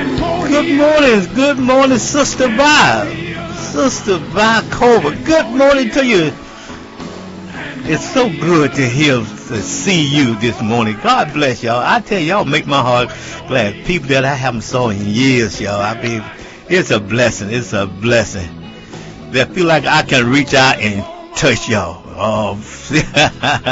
Good morning, Sister Vi. Sister Vi Cobra. Good morning to you. It's so good to see you this morning. God bless y'all. I tell y'all, make my heart glad. People that I haven't saw in years, y'all. I mean, it's a blessing. It's a blessing. That feel like I can reach out and touch y'all. Oh,